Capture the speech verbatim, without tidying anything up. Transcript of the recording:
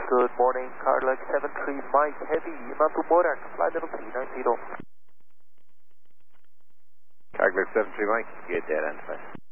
Good morning, Carlac seven three Mike Heavy, inbound to Morak, flight level three nine zero. Carlac seven three Mike, good data, identify.